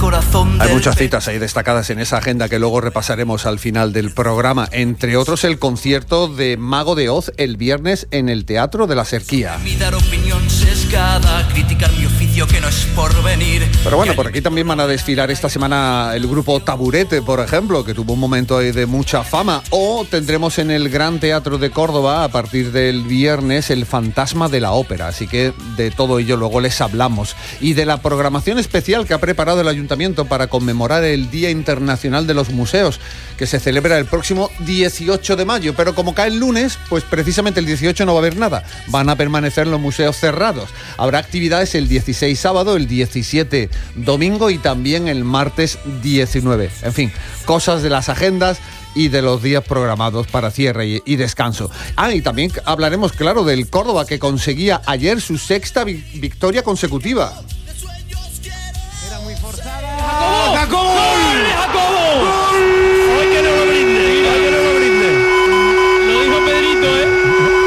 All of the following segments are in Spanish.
corazón. Hay muchas citas ahí destacadas en esa agenda que luego repasaremos al final del programa. Entre otros, el concierto de Mago de Oz el viernes en el Teatro de la Serquía. Mi dar opinión sesgada, criticar mi oficio que no es por venir. Pero bueno, por aquí también van a desfilar esta semana el grupo Taburete, por ejemplo, que tuvo un momento ahí de mucha fama. O tendremos en el Gran Teatro de Córdoba, a partir del viernes, el Fantasma de la Ópera. Así que de todo ello luego les hablamos. Y de la programación especial que ha preparado el Ayuntamiento para conmemorar el Día Internacional de los Museos, que se celebra el próximo 18 de mayo. Pero como cae el lunes, pues precisamente el 18 no va a haber nada. Van a permanecer los museos cerrados. Habrá actividades el 16 sábado, el 17 domingo y también el martes 19. En fin, cosas de las agendas y de los días programados para cierre y descanso. Y también hablaremos, claro, del Córdoba, que conseguía ayer su sexta victoria consecutiva. Era muy forzada. ¡Jacobo! ¡Gol! ¡Jacobo! ¡Gol! ¡Ay, que no lo brinde! ¡Ay, que no lo brinde! Lo dijo Pedrito, ¿eh?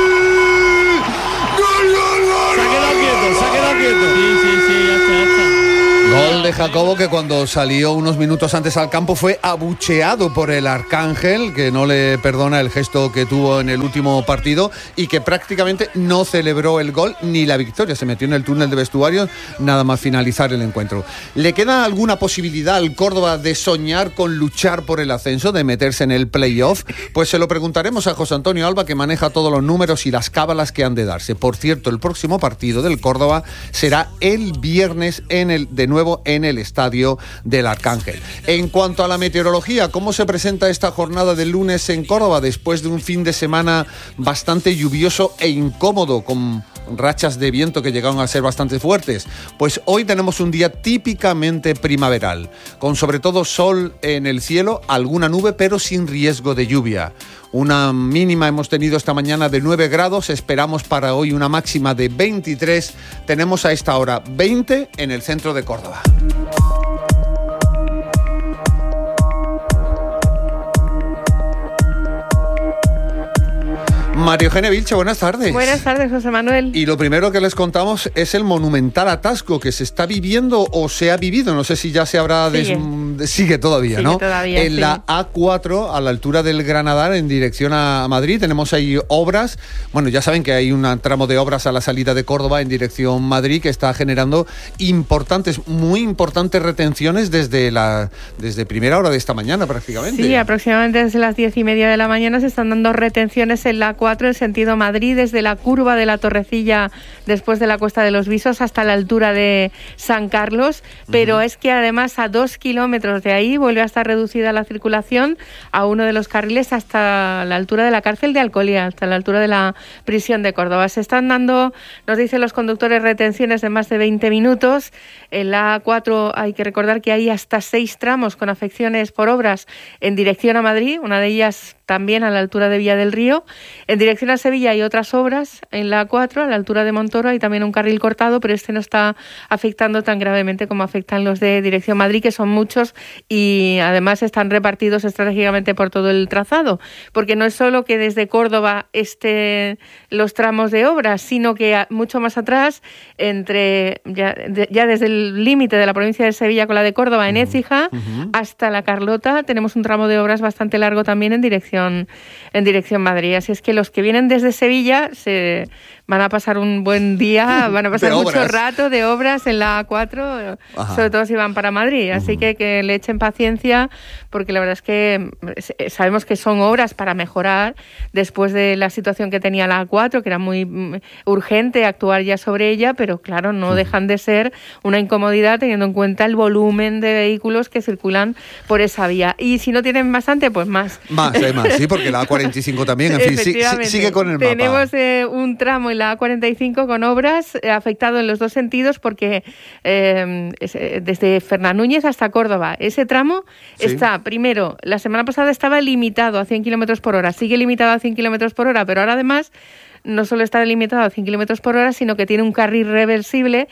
¡Gol, gol, gol! Se ha quedado quieto, se ha quedado quieto. Sí, ya está. Gol de Jacobo, que cuando salió unos minutos antes al campo fue abucheado por el Arcángel, que no le perdona el gesto que tuvo en el último partido y que prácticamente no celebró el gol ni la victoria. Se metió en el túnel de vestuarios nada más finalizar el encuentro. ¿Le queda alguna posibilidad al Córdoba de soñar con luchar por el ascenso, de meterse en el playoff? Pues se lo preguntaremos a José Antonio Alba, que maneja todos los números y las cábalas que han de darse. Por cierto, el próximo partido del Córdoba será el viernes de nuevo en el estadio del Arcángel. En cuanto a la meteorología, ¿cómo se presenta esta jornada de lunes en Córdoba después de un fin de semana bastante lluvioso e incómodo, con rachas de viento que llegaron a ser bastante fuertes? Pues hoy tenemos un día típicamente primaveral, con sobre todo sol en el cielo, alguna nube, pero sin riesgo de lluvia. Una mínima hemos tenido esta mañana de 9 grados, esperamos para hoy una máxima de 23. Tenemos a esta hora 20 en el centro de Córdoba. María Eugenia Vilche, buenas tardes. Buenas tardes, José Manuel. Y lo primero que les contamos es el monumental atasco que se está viviendo o se ha vivido, no sé si ya se habrá... Sigue todavía, ¿no? Todavía, en la A4, a la altura del Granadar, en dirección a Madrid, tenemos ahí obras. Bueno, ya saben que hay un tramo de obras a la salida de Córdoba en dirección Madrid que está generando muy importantes retenciones desde primera hora de esta mañana prácticamente. Sí, aproximadamente desde las 10:30 de la mañana se están dando retenciones en la A4 en sentido Madrid, desde la curva de la Torrecilla después de la Cuesta de los Visos hasta la altura de San Carlos, pero es que además a 2 kilómetros de ahí vuelve a estar reducida la circulación a uno de los carriles hasta la altura de la cárcel de Alcolea, hasta la altura de la prisión de Córdoba. Se están dando, nos dicen los conductores, retenciones de más de 20 minutos. En la A4 hay que recordar que hay hasta 6 tramos con afecciones por obras en dirección a Madrid, una de ellas también a la altura de Villa del Río. En dirección a Sevilla hay otras obras en la A4, a la altura de Montoro, hay también un carril cortado, pero este no está afectando tan gravemente como afectan los de dirección Madrid, que son muchos y además están repartidos estratégicamente por todo el trazado, porque no es solo que desde Córdoba los tramos de obras, sino que mucho más atrás, ya desde el límite de la provincia de Sevilla con la de Córdoba, en Écija, hasta la Carlota, tenemos un tramo de obras bastante largo también en dirección Madrid. Así es que los que vienen desde Sevilla van a pasar un buen día, van a pasar mucho rato de obras en la A4, sobre todo si van para Madrid. Así que le echen paciencia, porque la verdad es que sabemos que son obras para mejorar después de la situación que tenía la A4, que era muy urgente actuar ya sobre ella, pero claro, no dejan de ser una incomodidad teniendo en cuenta el volumen de vehículos que circulan por esa vía. Y si no tienen bastante, pues más. Hay más, sí, porque la A45 también, en fin, sigue con el mapa. Tenemos un tramo en la A45 con obras afectado en los dos sentidos, porque desde Fernanúñez hasta Córdoba, ese tramo está, primero, la semana pasada estaba limitado a 100 kilómetros por hora, sigue limitado a 100 kilómetros por hora, pero ahora además no solo está delimitado a 100 kilómetros por hora, sino que tiene un carril reversible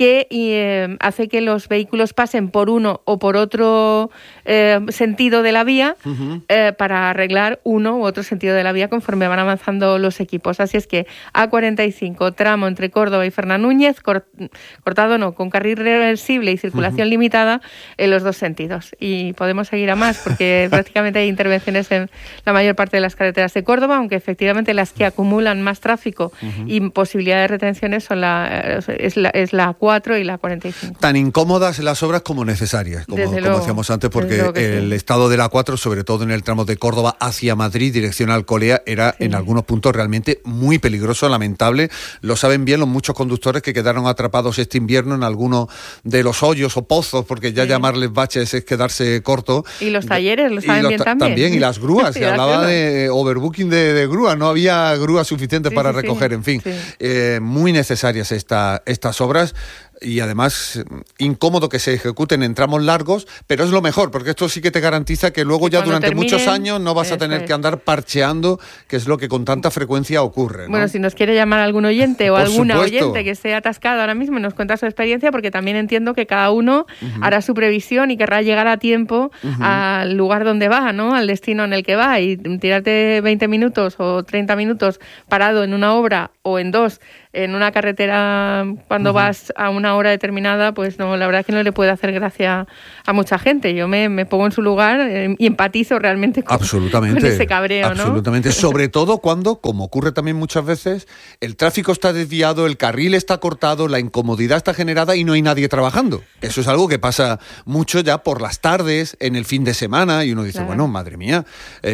que hace que los vehículos pasen por uno o por otro sentido de la vía para arreglar uno u otro sentido de la vía conforme van avanzando los equipos. Así es que A45, tramo entre Córdoba y Fernán Núñez, cortado no, con carril reversible y circulación limitada en los dos sentidos. Y podemos seguir a más porque prácticamente hay intervenciones en la mayor parte de las carreteras de Córdoba, aunque efectivamente las que acumulan más tráfico y posibilidad de retenciones son es la A4 y la A45. Tan incómodas las obras como necesarias, como decíamos antes, porque el estado de la A4, sobre todo en el tramo de Córdoba hacia Madrid, dirección a Alcolea, era en algunos puntos realmente muy peligroso, lamentable. Lo saben bien los muchos conductores que quedaron atrapados este invierno en alguno de los hoyos o pozos, porque ya llamarles baches es quedarse corto. Y los talleres lo saben bien también. Y las grúas, se hablaba de overbooking de grúas, no había grúas suficientes para recoger, en fin. Muy necesarias estas obras. Y además incómodo que se ejecuten en tramos largos, pero es lo mejor, porque esto sí que te garantiza que luego ya durante muchos años no vas a tener que andar parcheando, que es lo que con tanta frecuencia ocurre, ¿no? Bueno, si nos quiere llamar algún oyente o alguna oyente que esté atascado ahora mismo y nos cuenta su experiencia, porque también entiendo que cada uno hará su previsión y querrá llegar a tiempo al lugar donde va, ¿no? Al destino en el que va, y tirarte 20 minutos o 30 minutos parado en una obra o en dos en una carretera cuando vas a una hora determinada, pues no, la verdad es que no le puede hacer gracia a mucha gente. Yo me pongo en su lugar y empatizo realmente con ese cabreo, ¿no? Absolutamente, sobre todo cuando, como ocurre también muchas veces, el tráfico está desviado, el carril está cortado, la incomodidad está generada y no hay nadie trabajando. Eso es algo que pasa mucho ya por las tardes, en el fin de semana, y uno dice, bueno, madre mía,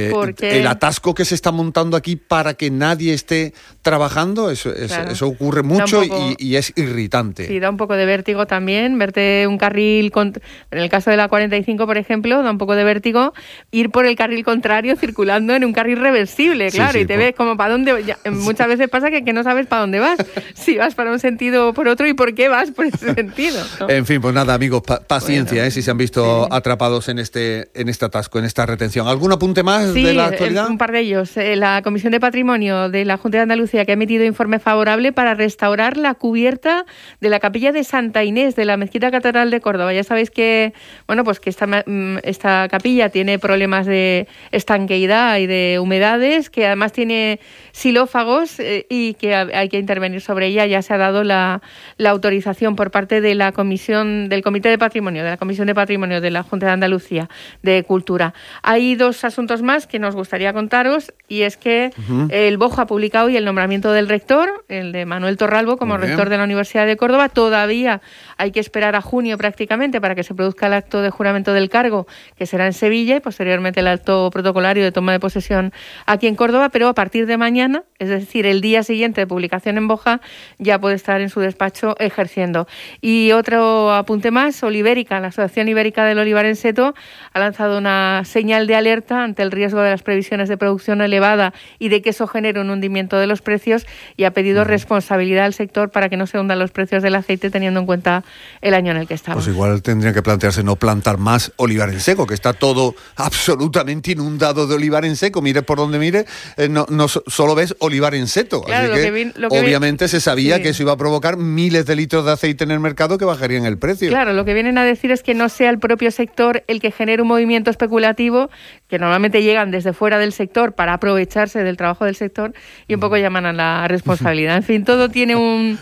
el atasco que se está montando aquí para que nadie esté trabajando, eso ocurre mucho y es irritante. Sí, da un poco de vértigo también, verte un carril, en el caso de la 45, por ejemplo, da un poco de vértigo ir por el carril contrario circulando en un carril reversible, claro, y te ves como para dónde, muchas veces pasa que no sabes para dónde vas, si vas para un sentido o por otro y por qué vas por ese sentido, ¿no? En fin, pues nada, amigos, paciencia, si se han visto atrapados en este atasco, en esta retención. ¿Algún apunte más de la actualidad? Un par de ellos. La Comisión de Patrimonio de la Junta de Andalucía, que ha emitido informe favorable para restaurar la cubierta de la capilla de Santa Inés de la Mezquita Catedral de Córdoba. Ya sabéis que, bueno, pues que esta capilla tiene problemas de estanqueidad y de humedades, que además tiene xilófagos y que hay que intervenir sobre ella. Ya se ha dado la autorización por parte de la Comisión del Comité de Patrimonio, de la Comisión de Patrimonio de la Junta de Andalucía de Cultura. Hay dos asuntos más que nos gustaría contaros, y es que el BOJ ha publicado hoy el nombramiento del rector, el de Manuel Torralbo, como rector de la Universidad de Córdoba. Todavía hay que esperar a junio prácticamente para que se produzca el acto de juramento del cargo, que será en Sevilla, y posteriormente el acto protocolario de toma de posesión aquí en Córdoba, pero a partir de mañana, es decir, el día siguiente de publicación en Boja, ya puede estar en su despacho ejerciendo. Y otro apunte más, Olivérica, la Asociación Ibérica del Olivar en Seto, ha lanzado una señal de alerta ante el riesgo de las previsiones de producción elevada y de que eso genere un hundimiento de los precios, y ha pedido responsabilidad al sector para que no se hundan los precios del aceite, teniendo en cuenta el año en el que estamos. Pues igual tendrían que plantearse no plantar más olivar en seco, que está todo absolutamente inundado de olivar en seco. Mire por donde mire, no solo ves olivar en seco. Claro, así que obviamente se sabía que eso iba a provocar miles de litros de aceite en el mercado que bajarían el precio. Claro, lo que vienen a decir es que no sea el propio sector el que genere un movimiento especulativo, que normalmente llegan desde fuera del sector para aprovecharse del trabajo del sector, y un poco llaman a la responsabilidad. En fin, todo tiene un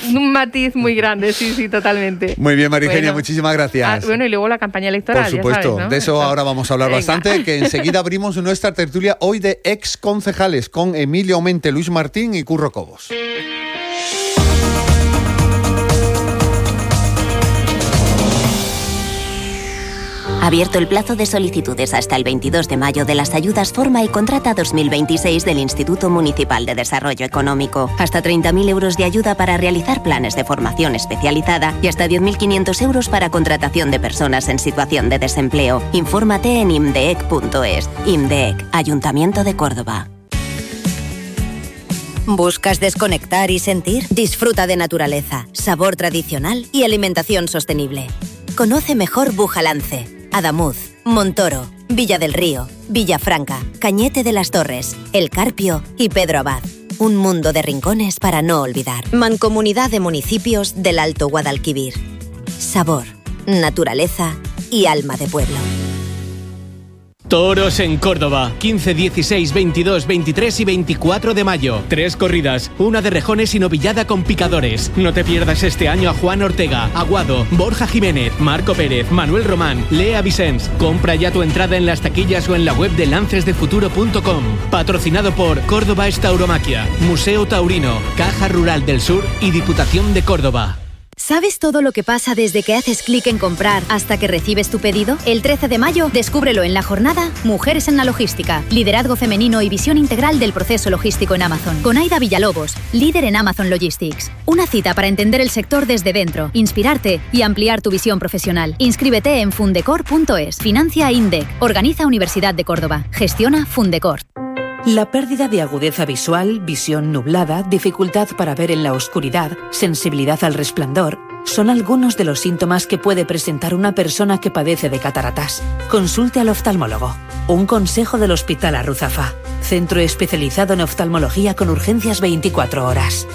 matiz muy grande, sí, totalmente. Muy bien, María Eugenia, muchísimas gracias. Bueno, y luego la campaña electoral, por supuesto, ya sabes, ¿no? De eso ahora vamos a hablar bastante, que enseguida abrimos nuestra tertulia hoy de ex concejales con Emilio Aumente, Luis Martín y Curro Cobos. Abierto el plazo de solicitudes hasta el 22 de mayo de las ayudas Forma y Contrata 2026 del Instituto Municipal de Desarrollo Económico. Hasta 30.000 euros de ayuda para realizar planes de formación especializada y hasta 10.500 euros para contratación de personas en situación de desempleo. Infórmate en imdeec.es. IMDEC, Ayuntamiento de Córdoba. ¿Buscas desconectar y sentir? Disfruta de naturaleza, sabor tradicional y alimentación sostenible. Conoce mejor Bujalance, Adamuz, Montoro, Villa del Río, Villafranca, Cañete de las Torres, El Carpio y Pedro Abad. Un mundo de rincones para no olvidar. Mancomunidad de Municipios del Alto Guadalquivir. Sabor, naturaleza y alma de pueblo. Toros en Córdoba, 15, 16, 22, 23 y 24 de mayo. 3 corridas, una de rejones y novillada con picadores. No te pierdas este año a Juan Ortega, Aguado, Borja Jiménez, Marco Pérez, Manuel Román, Lea Vicens. Compra ya tu entrada en las taquillas o en la web de lancesdefuturo.com. Patrocinado por Córdoba Tauromaquia, Museo Taurino, Caja Rural del Sur y Diputación de Córdoba. ¿Sabes todo lo que pasa desde que haces clic en comprar hasta que recibes tu pedido? El 13 de mayo, descúbrelo en la jornada Mujeres en la Logística, liderazgo femenino y visión integral del proceso logístico en Amazon. Con Aida Villalobos, líder en Amazon Logistics. Una cita para entender el sector desde dentro, inspirarte y ampliar tu visión profesional. Inscríbete en fundecor.es. Financia INDEC. Organiza Universidad de Córdoba. Gestiona Fundecor. La pérdida de agudeza visual, visión nublada, dificultad para ver en la oscuridad, sensibilidad al resplandor, son algunos de los síntomas que puede presentar una persona que padece de cataratas. Consulte al oftalmólogo. Un consejo del Hospital Arruzafa. Centro especializado en oftalmología con urgencias 24 horas.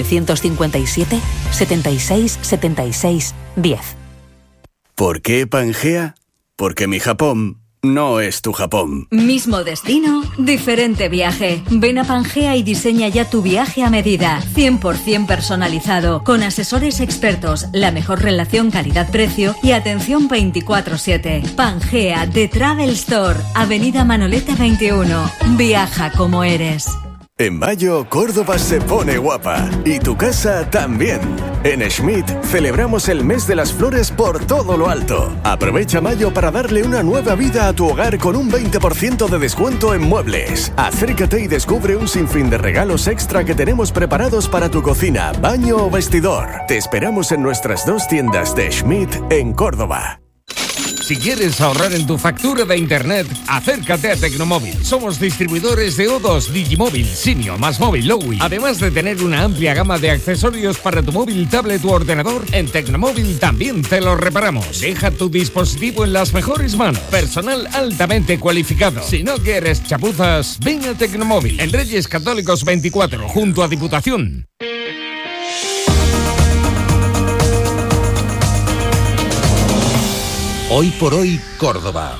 957 76 76 10. ¿Por qué Pangea? Porque mi Japón no es tu Japón. Mismo destino, diferente viaje. Ven a Pangea y diseña ya tu viaje a medida. 100% personalizado, con asesores expertos, la mejor relación calidad-precio y atención 24/7. Pangea The Travel Store, Avenida Manolete 21. Viaja como eres. En mayo, Córdoba se pone guapa. Y tu casa también. En Schmidt celebramos el mes de las flores por todo lo alto. Aprovecha mayo para darle una nueva vida a tu hogar con un 20% de descuento en muebles. Acércate y descubre un sinfín de regalos extra que tenemos preparados para tu cocina, baño o vestidor. Te esperamos en nuestras 2 tiendas de Schmidt en Córdoba. Si quieres ahorrar en tu factura de internet, acércate a Tecnomóvil. Somos distribuidores de O2, Digimóvil, Simio, Másmóvil, Lowi. Además de tener una amplia gama de accesorios para tu móvil, tablet u ordenador, en Tecnomóvil también te lo reparamos. Deja tu dispositivo en las mejores manos. Personal altamente cualificado. Si no quieres chapuzas, ven a Tecnomóvil. En Reyes Católicos 24, junto a Diputación. Hoy por hoy, Córdoba.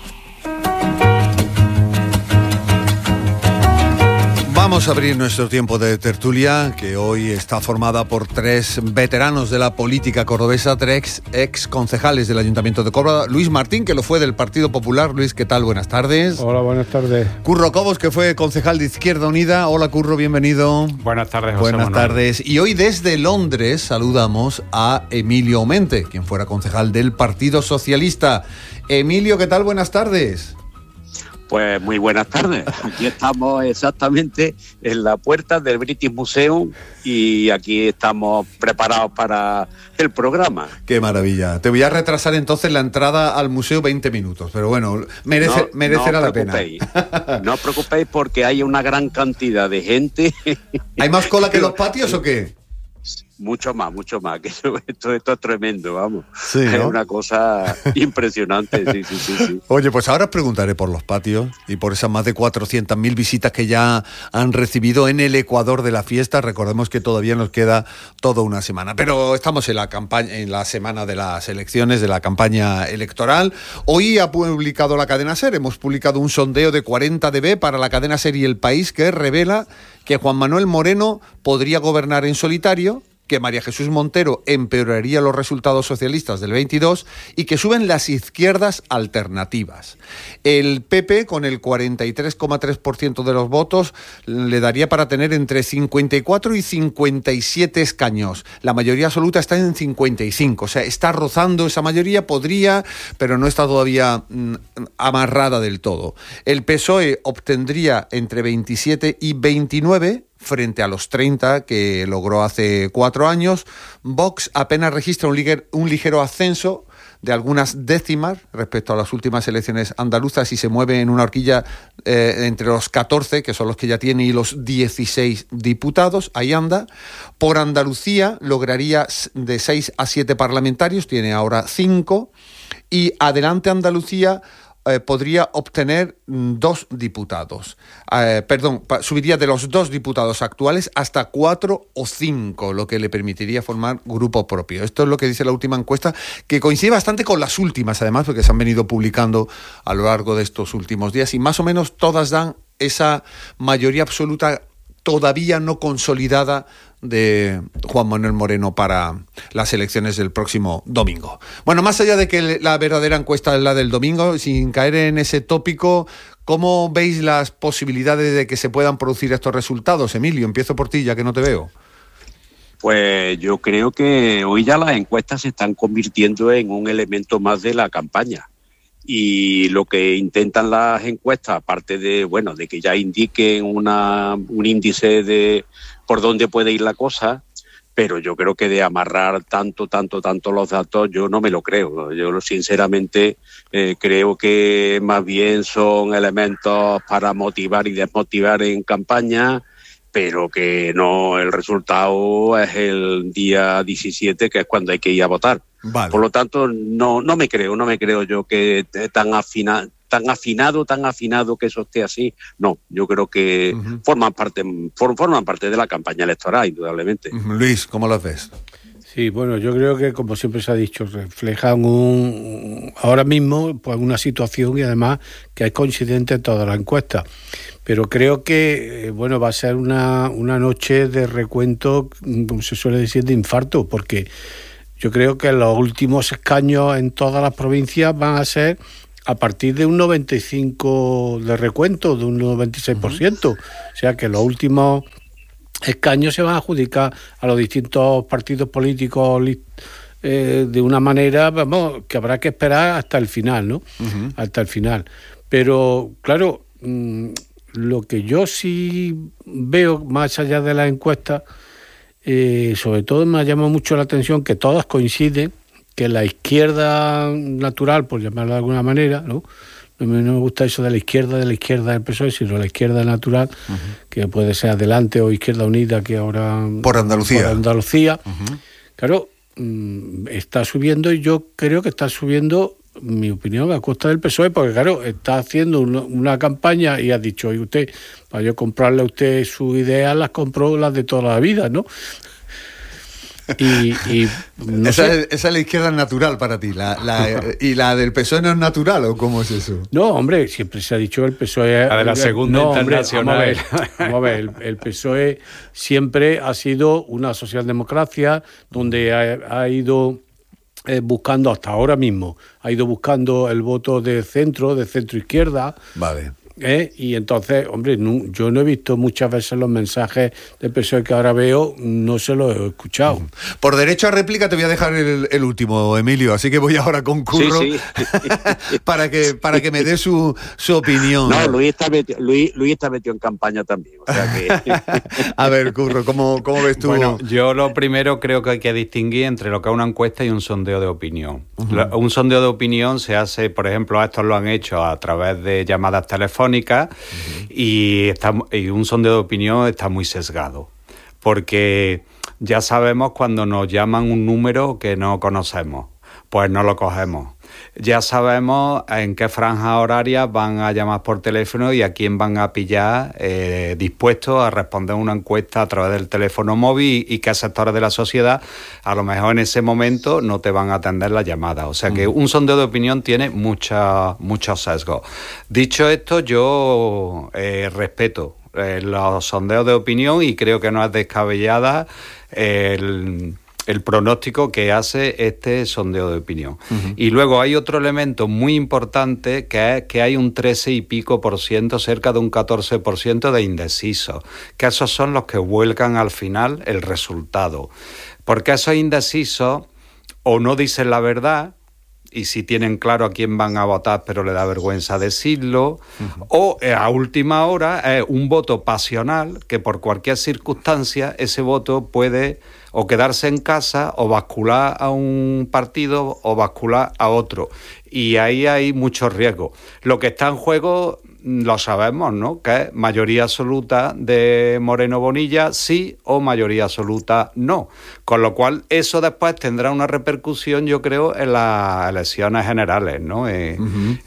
Vamos a abrir nuestro tiempo de tertulia, que hoy está formada por 3 veteranos de la política cordobesa, 3 ex concejales del Ayuntamiento de Córdoba. Luis Martín, que lo fue del Partido Popular. Luis, ¿qué tal? Buenas tardes. Hola, buenas tardes. Curro Cobos, que fue concejal de Izquierda Unida. Hola, Curro, bienvenido. Buenas tardes, José Buenas Manuel. tardes. Y hoy desde Londres saludamos a Emilio Omente, quien fuera concejal del Partido Socialista. Emilio, ¿qué tal? Buenas tardes. Pues muy buenas tardes. Aquí estamos exactamente en la puerta del British Museum y aquí estamos preparados para el programa. Qué maravilla. Te voy a retrasar entonces la entrada al museo 20 minutos, pero bueno, merecerá la pena. No os preocupéis porque hay una gran cantidad de gente. ¿Hay más cola que los patios o qué? Mucho más, que esto es tremendo, vamos. Sí, ¿no? Es una cosa impresionante, sí. Oye, pues ahora os preguntaré por los patios y por esas más de 400.000 visitas que ya han recibido en el Ecuador de la fiesta. Recordemos que todavía nos queda toda una semana, pero estamos en la campaña, en la semana de las elecciones, de la campaña electoral. Hoy ha publicado la cadena SER, hemos publicado un sondeo de 40dB para la cadena SER y El País que revela que Juan Manuel Moreno podría gobernar en solitario, que María Jesús Montero empeoraría los resultados socialistas del 22 y que suben las izquierdas alternativas. El PP, con el 43,3% de los votos, le daría para tener entre 54 y 57 escaños. La mayoría absoluta está en 55, o sea, está rozando esa mayoría, podría, pero no está todavía amarrada del todo. El PSOE obtendría entre 27 y 29, frente a los 30 que logró hace 4 años. Vox apenas registra un ligero ascenso de algunas décimas respecto a las últimas elecciones andaluzas y se mueve en una horquilla entre los 14, que son los que ya tiene, y los 16 diputados. Ahí anda. Por Andalucía lograría de 6 a 7 parlamentarios, tiene ahora 5. Y Adelante Andalucía podría obtener 2 diputados. Subiría de los 2 diputados actuales hasta 4 o 5, lo que le permitiría formar grupo propio. Esto es lo que dice la última encuesta, que coincide bastante con las últimas, además, porque se han venido publicando a lo largo de estos últimos días, y más o menos todas dan esa mayoría absoluta todavía no consolidada de Juan Manuel Moreno para las elecciones del próximo domingo. Bueno, más allá de que la verdadera encuesta es la del domingo, sin caer en ese tópico, ¿cómo veis las posibilidades de que se puedan producir estos resultados? Emilio, empiezo por ti, ya que no te veo. Pues yo creo que hoy ya las encuestas se están convirtiendo en un elemento más de la campaña. Y lo que intentan las encuestas, aparte de que ya indiquen un índice de por dónde puede ir la cosa, pero yo creo que de amarrar tanto los datos, yo no me lo creo. Yo sinceramente creo que más bien son elementos para motivar y desmotivar en campaña, pero que no, el resultado es el día 17, que es cuando hay que ir a votar. Vale. Por lo tanto, no me creo yo que tan afinado que eso esté así. No, yo creo que forman parte de la campaña electoral, indudablemente. Luis, ¿cómo lo ves? Sí, bueno, yo creo que, como siempre se ha dicho, reflejan ahora mismo pues una situación, y además que es coincidente en toda la encuesta. Pero creo que va a ser una noche de recuento, como se suele decir, de infarto, porque yo creo que los últimos escaños en todas las provincias van a ser a partir de un 95% de recuento, de un 96%. O sea que los últimos escaños se van a adjudicar a los distintos partidos políticos de una manera, que habrá que esperar hasta el final, ¿no? Hasta el final. Pero, claro, lo que yo sí veo, más allá de las encuestas, sobre todo me ha llamado mucho la atención que todas coinciden, que la izquierda natural, por llamarlo de alguna manera, ¿no? No me gusta eso de la izquierda del PSOE, sino la izquierda natural, que puede ser Adelante o Izquierda Unida, que ahora... Por Andalucía. Claro, está subiendo, y yo creo que está subiendo, mi opinión, a costa del PSOE, porque claro, está haciendo una campaña y ha dicho, oye, usted, para yo comprarle a usted sus ideas, las compró las de toda la vida, ¿no? Y no esa es la izquierda natural para ti, ¿y la del PSOE no es natural, o cómo es eso? No, hombre, siempre se ha dicho que el PSOE... La de la segunda internacional. Vamos a ver, el PSOE siempre ha sido una socialdemocracia donde ha ido buscando, hasta ahora mismo, ha ido buscando el voto de centro izquierda. Vale. Y entonces, hombre, yo no he visto muchas veces los mensajes del PSOE que ahora veo, no se los he escuchado. Por derecho a réplica te voy a dejar el último, Emilio, así que voy ahora con Curro para que me dé su opinión. No, Luis está metido en campaña también, o sea que... A ver, Curro, ¿cómo ves tú? Bueno, yo lo primero creo que hay que distinguir entre lo que es una encuesta y un sondeo de opinión. Un sondeo de opinión se hace, por ejemplo, estos lo han hecho a través de llamadas telefónicas, y un sondeo de opinión está muy sesgado, porque ya sabemos cuando nos llaman un número que no conocemos, pues no lo cogemos. Ya sabemos en qué franja horaria van a llamar por teléfono y a quién van a pillar dispuestos a responder una encuesta a través del teléfono móvil, y qué sectores de la sociedad a lo mejor en ese momento no te van a atender la llamada. O sea que un sondeo de opinión tiene muchos sesgos. Dicho esto, yo respeto los sondeos de opinión, y creo que no es descabellada el pronóstico que hace este sondeo de opinión. Y luego hay otro elemento muy importante, que es que hay un 13 y pico %, cerca de un 14% de indecisos, que esos son los que vuelcan al final el resultado. Porque esos indecisos o no dicen la verdad, y si tienen claro a quién van a votar pero le da vergüenza decirlo, o a última hora es un voto pasional, que por cualquier circunstancia ese voto puede o quedarse en casa, o bascular a un partido, o bascular a otro, y ahí hay mucho riesgo. Lo que está en juego lo sabemos, ¿no? Que es mayoría absoluta de Moreno Bonilla, sí, o mayoría absoluta, no. Con lo cual, eso después tendrá una repercusión, yo creo, en las elecciones generales, ¿no? En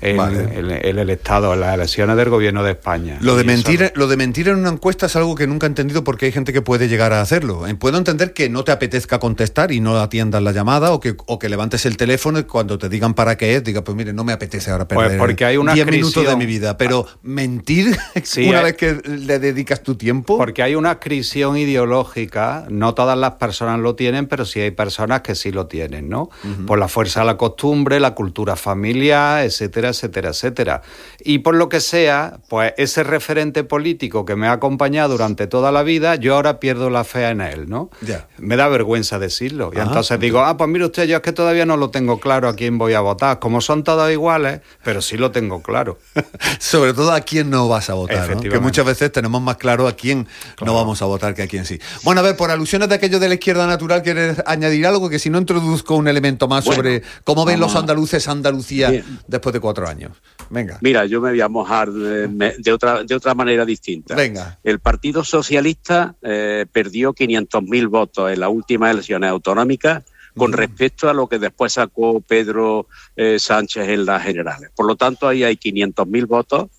el Estado, en las elecciones del Gobierno de España. Lo de mentir en una encuesta es algo que nunca he entendido, porque hay gente que puede llegar a hacerlo. Puedo entender que no te apetezca contestar y no atiendas la llamada, o que levantes el teléfono y cuando te digan para qué es, diga, pues mire, no me apetece ahora perder 10 minutos de mi vida. Pero mentir una vez que le dedicas tu tiempo. Porque hay una adscripción ideológica, no todas las personas lo tienen, pero sí hay personas que sí lo tienen, ¿no? Por la fuerza de la costumbre, la cultura familiar, etcétera, etcétera, etcétera. Y por lo que sea, pues ese referente político que me ha acompañado durante toda la vida, yo ahora pierdo la fe en él, ¿no? Ya. Me da vergüenza decirlo. Y entonces digo, pues mire usted, yo es que todavía no lo tengo claro a quién voy a votar. Como son todos iguales, pero sí lo tengo claro. Sobre todo a quién no vas a votar, ¿no? Que muchas veces tenemos más claro a quién no vamos a votar que a quién sí. Bueno, a ver, por alusiones de aquello de la izquierda natural, ¿quieres añadir algo? Que si no, introduzco un elemento más sobre cómo ven los andaluces Andalucía después de 4 años. Venga. Mira, yo me voy a mojar de otra manera distinta. Venga. El Partido Socialista perdió 500.000 votos en las últimas elecciones autonómicas con respecto a lo que después sacó Pedro Sánchez en las generales. Por lo tanto, ahí hay 500.000 votos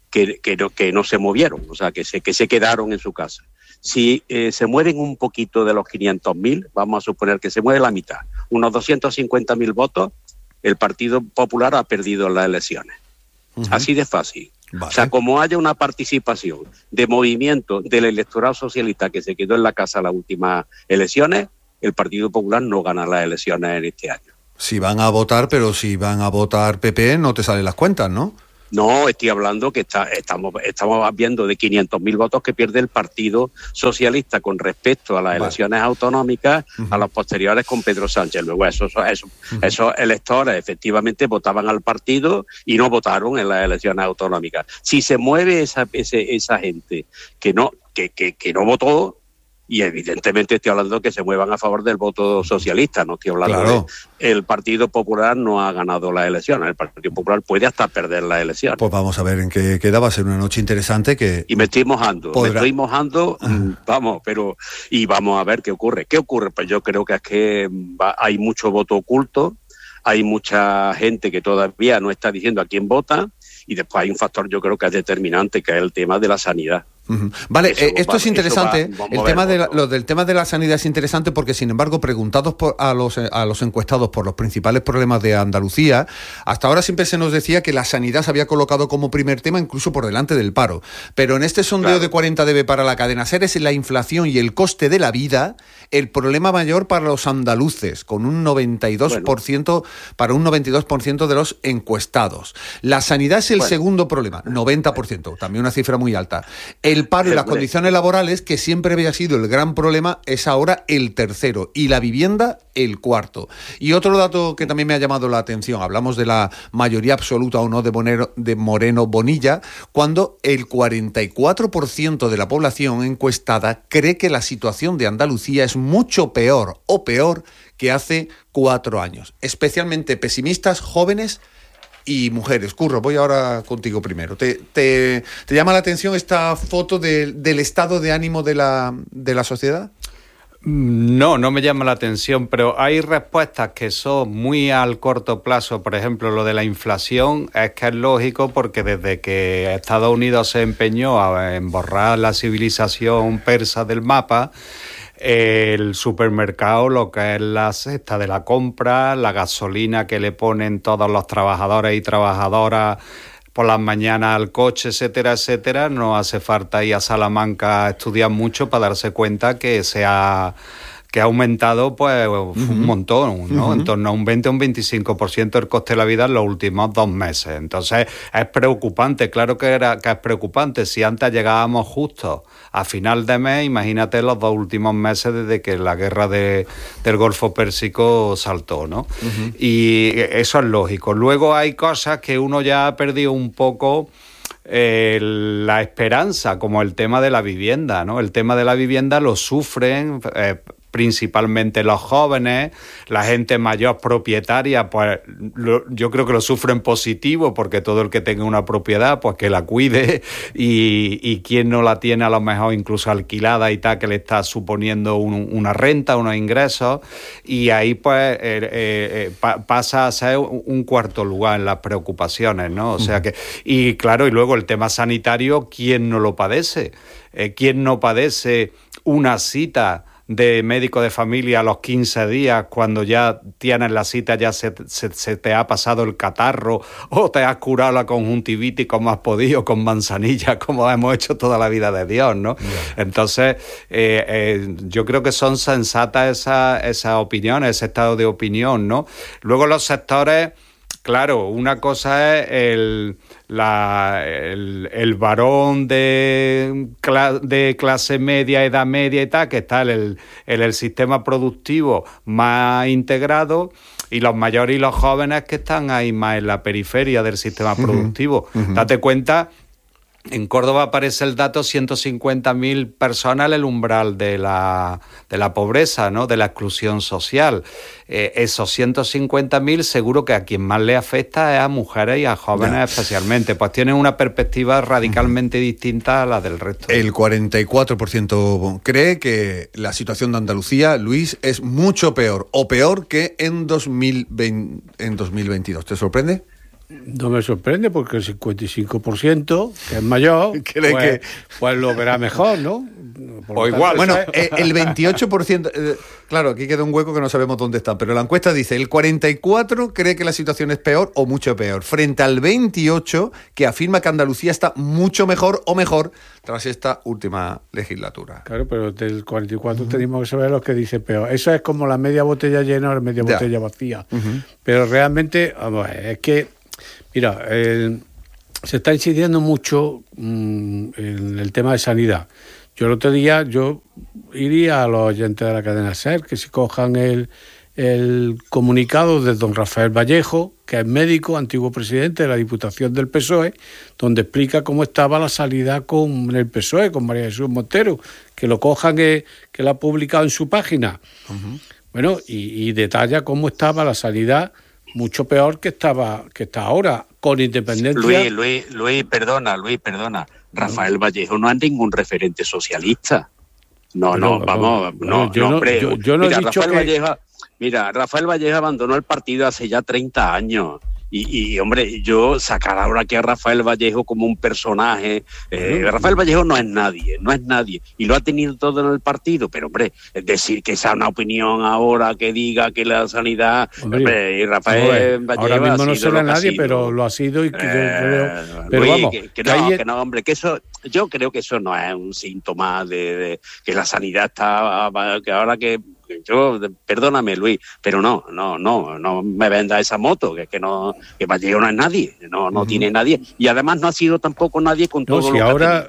que no se movieron, o sea, que se quedaron en su casa. Si se mueren un poquito de los 500.000, vamos a suponer que se muere la mitad, unos 250.000 votos, el Partido Popular ha perdido las elecciones. Así de fácil. Vale. O sea, como haya una participación de movimiento del electorado socialista que se quedó en la casa en las últimas elecciones, el Partido Popular no gana las elecciones en este año. Si van a votar, pero si van a votar PP, no te salen las cuentas, ¿no? No, estoy hablando que estamos viendo de 500.000 votos que pierde el Partido Socialista con respecto a las elecciones autonómicas, a las posteriores con Pedro Sánchez. Luego esos electores efectivamente votaban al partido y no votaron en las elecciones autonómicas. Si se mueve esa gente que no votó, y evidentemente estoy hablando que se muevan a favor del voto socialista, no estoy hablando el Partido Popular no ha ganado las elecciones, el Partido Popular puede hasta perder las elecciones. Pues vamos a ver en qué queda, va a ser una noche interesante y me estoy mojando, vamos, y vamos a ver qué ocurre. ¿Qué ocurre? Pues yo creo que es que hay mucho voto oculto, hay mucha gente que todavía no está diciendo a quién vota, y después hay un factor yo creo que es determinante, que es el tema de la sanidad. Vale, esto es interesante. El tema del tema de la sanidad es interesante porque, sin embargo, preguntados a los encuestados por los principales problemas de Andalucía, hasta ahora siempre se nos decía que la sanidad se había colocado como primer tema, incluso por delante del paro. Pero en este sondeo de 40 dB para la cadena SER es la inflación y el coste de la vida el problema mayor para los andaluces, con un 92%, para un 92% de los encuestados. La sanidad es el segundo problema, 90%, también una cifra muy alta. El paro y las condiciones laborales, que siempre había sido el gran problema, es ahora el tercero, y la vivienda el cuarto. Y otro dato que también me ha llamado la atención, hablamos de la mayoría absoluta o no de Moreno Bonilla, cuando el 44% de la población encuestada cree que la situación de Andalucía es mucho peor o peor que hace 4 años. Especialmente pesimistas, jóvenes y mujeres. Curro, voy ahora contigo primero. ¿Te llama la atención esta foto del estado de ánimo de la sociedad? No me llama la atención, pero hay respuestas que son muy al corto plazo. Por ejemplo, lo de la inflación es que es lógico, porque desde que Estados Unidos se empeñó en borrar la civilización persa del mapa, el supermercado, lo que es la cesta de la compra, la gasolina que le ponen todos los trabajadores y trabajadoras por las mañanas al coche, etcétera, etcétera, no hace falta ir a Salamanca a estudiar mucho para darse cuenta que ha aumentado pues un montón, ¿no? En torno a un 20 o un 25% el coste de la vida en los últimos 2 meses. Entonces es preocupante, claro que es preocupante. Si antes llegábamos justo a final de mes, imagínate los 2 últimos meses desde que la guerra del Golfo Pérsico saltó, ¿no? Y eso es lógico. Luego hay cosas que uno ya ha perdido un poco la esperanza, como el tema de la vivienda, ¿no? El tema de la vivienda lo sufren principalmente los jóvenes, la gente mayor propietaria, pues yo creo que lo sufren positivo, porque todo el que tenga una propiedad, pues que la cuide, y quien no la tiene a lo mejor incluso alquilada y tal, que le está suponiendo una renta, unos ingresos, y ahí pues pasa a ser un cuarto lugar en las preocupaciones, ¿no? O sea que, y claro, y luego el tema sanitario, ¿quién no lo padece? ¿Quién no padece una cita de médico de familia a los 15 días, cuando ya tienes la cita, ya se te ha pasado el catarro, o te has curado la conjuntivitis como has podido, con manzanilla, como hemos hecho toda la vida de Dios, ¿no? Yeah. Entonces, yo creo que son sensatas esas opiniones, ese estado de opinión, ¿no? Luego los sectores, claro, una cosa es el varón de clase media, edad media y tal, que está en el sistema productivo más integrado, y los mayores y los jóvenes que están ahí más en la periferia del sistema productivo. Date cuenta, en Córdoba aparece el dato 150.000 personas en el umbral de la pobreza, ¿no? De la exclusión social. Esos 150.000 seguro que a quien más le afecta es a mujeres y a jóvenes especialmente, pues tienen una perspectiva radicalmente distinta a la del resto. El 44% cree que la situación de Andalucía, Luis, es mucho peor o peor que en 2022. ¿Te sorprende? No me sorprende, porque el 55%, que es mayor, pues lo verá mejor, ¿no? O igual. Bueno, el 28%, claro, aquí queda un hueco que no sabemos dónde está, pero la encuesta dice, el 44% cree que la situación es peor o mucho peor, frente al 28% que afirma que Andalucía está mucho mejor o mejor tras esta última legislatura. Claro, pero del 44% tenemos que saber lo que dice peor. Eso es como la media botella llena o la media botella vacía. Pero realmente, vamos, es que mira, se está incidiendo mucho en el tema de sanidad. Yo el otro día iría a los oyentes de la cadena SER que se cojan el comunicado de don Rafael Vallejo, que es médico, antiguo presidente de la Diputación del PSOE, donde explica cómo estaba la sanidad con el PSOE, con María Jesús Montero, que lo cojan, que lo ha publicado en su página. Bueno, y detalla cómo estaba la sanidad, mucho peor que está ahora, con independencia. Luis, perdona. Rafael Vallejo no es ningún referente socialista. No, hombre. Yo no he dicho Rafael Vallejo abandonó el partido hace ya 30 años. Y hombre, yo sacar ahora aquí a Rafael Vallejo como un personaje. Rafael Vallejo no es nadie, y lo ha tenido todo en el partido, pero hombre, decir que esa es una opinión ahora que diga que la sanidad, y Rafael Vallejo ahora mismo no será nadie, pero lo ha sido, y pero Luis, vamos, que no, hombre, que eso, yo creo que eso no es un síntoma de que la sanidad está, que ahora que yo, perdóname, Luis, pero no me venda esa moto, que Vallejo no es nadie, no tiene nadie, y además no ha sido tampoco nadie con todo lo que ahora,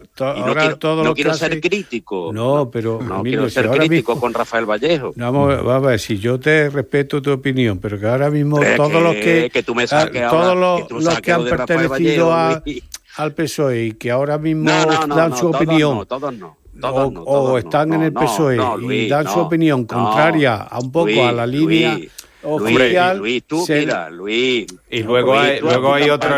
no quiero ser crítico. No quiero ser crítico con Rafael Vallejo. Vamos a ver, si yo te respeto tu opinión, pero que ahora mismo todos los que han pertenecido al PSOE y que ahora mismo dan su opinión. Todos no. Están en el PSOE y dan su opinión contraria a un poco a la línea oficial. Luis. Y luego hay otro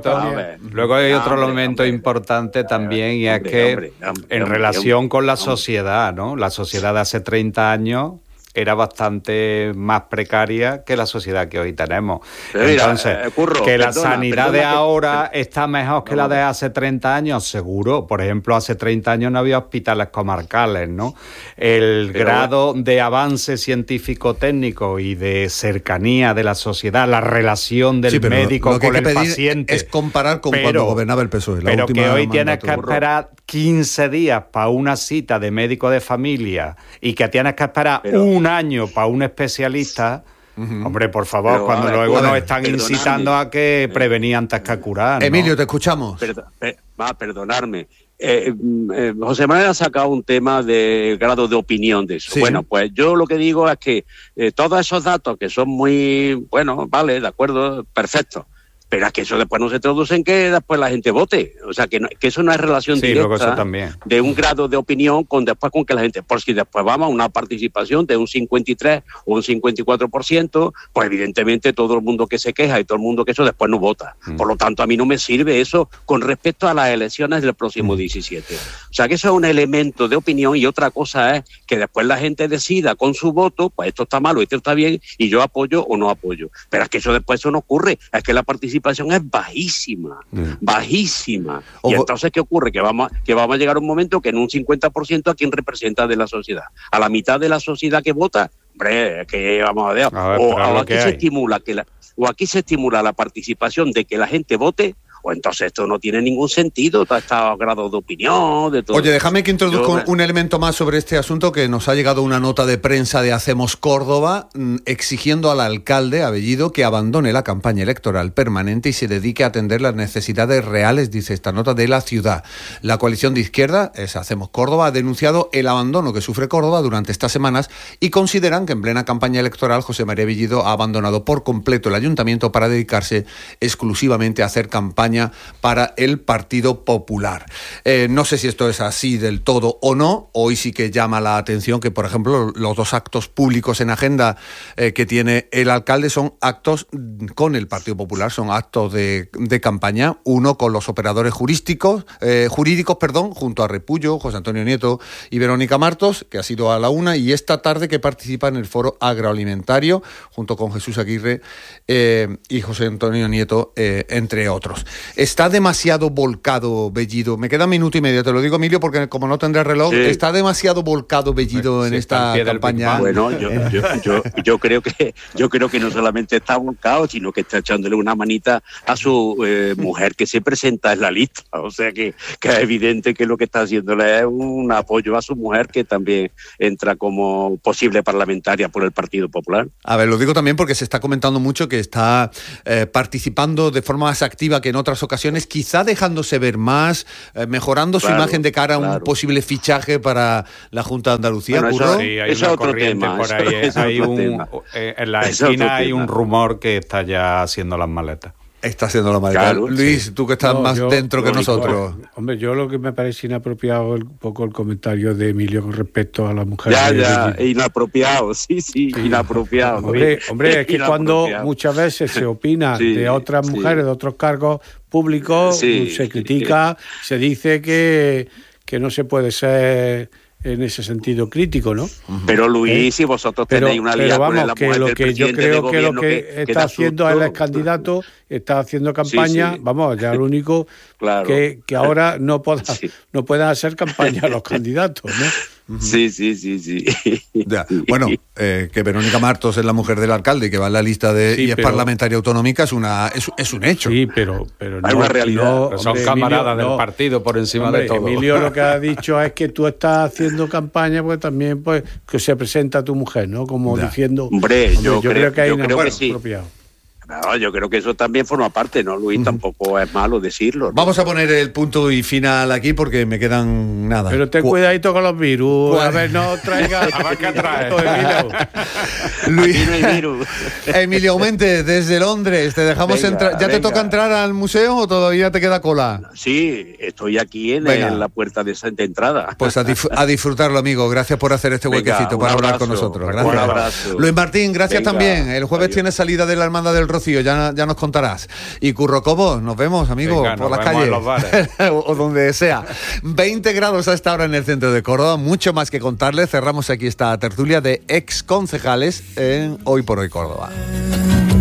elemento importante también, y es que en relación con la sociedad, ¿no? La sociedad de hace 30 años era bastante más precaria que la sociedad que hoy tenemos. Entonces, que la sanidad de ahora está mejor que la de hace 30 años, seguro. Por ejemplo, hace 30 años no había hospitales comarcales, ¿no? El grado de avance científico-técnico y de cercanía de la sociedad, la relación del médico con el paciente. Es comparar con cuando gobernaba el PSOE. Pero que hoy tienes que esperar 15 días para una cita de médico de familia y que tienes que esperar un año para un especialista. Hombre, por favor, cuando luego nos están incitando a que prevenir antes que curar, ¿no? Emilio, te escuchamos. Perdonarme. José Manuel ha sacado un tema de grado de opinión de eso. Sí. Bueno, pues yo lo que digo es que todos esos datos que son muy, bueno, vale, de acuerdo, perfecto, pero es que eso después no se traduce en que después la gente vote. O sea, que eso no es relación directa de un grado de opinión con que la gente... Por si después vamos a una participación de un 53 o un 54%, pues evidentemente todo el mundo que se queja y todo el mundo que eso después no vota. Por lo tanto, a mí no me sirve eso con respecto a las elecciones del próximo 17. O sea, que eso es un elemento de opinión, y otra cosa es que después la gente decida con su voto, pues esto está malo, esto está bien, y yo apoyo o no apoyo. Pero es que eso después no ocurre, es que la participación es bajísima, bajísima. Y entonces, ¿qué ocurre? Que vamos a llegar a un momento que en un 50% a quién representa de la sociedad, a la mitad de la sociedad que vota. Hombre, que vamos a ver, o aquí se estimula la participación de que la gente vote, o entonces esto no tiene ningún sentido, todo este grado de opinión, de todo. Oye, déjame que introduzca un elemento más sobre este asunto, que nos ha llegado una nota de prensa de Hacemos Córdoba exigiendo al alcalde, a Bellido, que abandone la campaña electoral permanente y se dedique a atender las necesidades reales, dice esta nota, de la ciudad. La coalición de izquierda, Hacemos Córdoba, ha denunciado el abandono que sufre Córdoba durante estas semanas y consideran que en plena campaña electoral José María Bellido ha abandonado por completo el ayuntamiento para dedicarse exclusivamente a hacer campaña para el Partido Popular. No sé si esto es así del todo o no. Hoy sí que llama la atención que, por ejemplo, los dos actos públicos en agenda que tiene el alcalde son actos con el Partido Popular, son actos de campaña, uno con los operadores jurídicos, junto a Repullo, José Antonio Nieto y Verónica Martos, que ha sido a la 1, y esta tarde que participa en el Foro Agroalimentario, junto con Jesús Aguirre y José Antonio Nieto, entre otros. Está demasiado volcado Bellido. Me queda un minuto y medio, te lo digo, Emilio, porque como no tendré reloj, está demasiado volcado Bellido en esta campaña. Bueno, yo creo que no solamente está volcado, sino que está echándole una manita a su mujer que se presenta en la lista. O sea que es evidente que lo que está haciéndole es un apoyo a su mujer, que también entra como posible parlamentaria por el Partido Popular. A ver, lo digo también porque se está comentando mucho que está participando de forma más activa que en otras ocasiones, quizá dejándose ver más, mejorando su imagen de cara a un posible fichaje para la Junta de Andalucía. Bueno, hay una corriente por ahí. En la esquina hay un rumor que está ya haciendo las maletas. Está haciendo la maleta. Claro, Luis, tú que estás más dentro que nosotros. Hombre, yo lo que me parece inapropiado un poco el comentario de Emilio con respecto a la mujer. Inapropiado, sí, inapropiado. Hombre, es que cuando muchas veces se opina de otras mujeres, de otros cargos públicos, se critica, se dice que no se puede ser en ese sentido crítico, ¿no? Pero Luis, si vosotros tenéis una alianza con la mujer del presidente de gobierno, yo creo que lo que está haciendo el candidato, está haciendo campaña, vamos, ya lo único que ahora no puedan hacer campaña los candidatos, ¿no? Sí. Ya. Bueno, que Verónica Martos es la mujer del alcalde y que va en la lista y es parlamentaria autonómica es un hecho. Sí, pero no hay una realidad. No, son camaradas del partido por encima de todo. Emilio lo que ha dicho es que tú estás haciendo campaña, pues también pues que se presenta tu mujer, ¿no? Como diciendo, hombre, yo creo que hay una sí. apropiado. No, yo creo que eso también forma parte, ¿no, Luis? Tampoco es malo decirlo, ¿no? Vamos a poner el punto y final aquí porque me quedan nada. Pero ten cuidadito con los virus. A ver, no traigas. A ver qué trae. Luis, Emilio Aumente, desde Londres, te dejamos entrar. ¿Ya te toca entrar al museo o todavía te queda cola? Sí, estoy aquí en la puerta de entrada. Pues a disfrutarlo, amigo. Gracias por hacer este huequecito para hablar con nosotros. Gracias. Un abrazo. Luis Martín, gracias también. El jueves tienes salida de la Hermandad del Rocío, ya nos contarás. Y Curro Cobo, nos vemos, amigo, por las calles o donde sea. 20 grados a esta hora en el centro de Córdoba, mucho más que contarles. Cerramos aquí esta tertulia de ex concejales en Hoy por Hoy Córdoba.